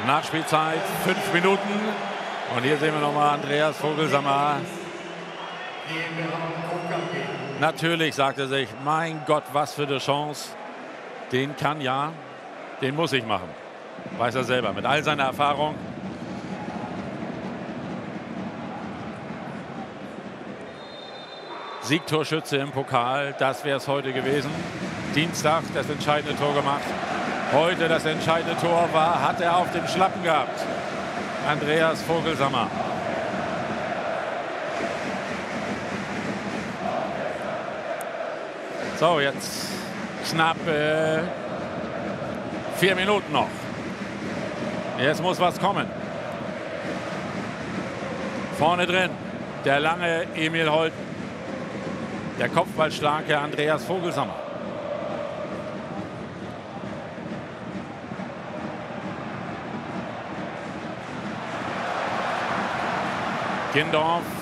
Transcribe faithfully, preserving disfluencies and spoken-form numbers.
Nachspielzeit, fünf Minuten. Und hier sehen wir nochmal Andreas Vogelsammer. Natürlich sagt er sich, mein Gott, was für eine Chance. Den kann ja, den muss ich machen. Weiß er selber, mit all seiner Erfahrung. Siegtorschütze im Pokal, das wäre es heute gewesen. Dienstag das entscheidende Tor gemacht. Heute das entscheidende Tor war, hat er auf dem Schlappen gehabt. Andreas Vogelsammer. So, jetzt knapp äh, vier Minuten noch. Jetzt muss was kommen. Vorne drin der lange Emil Holten. Der kopfballstarke Andreas Vogelsammer. Gindorf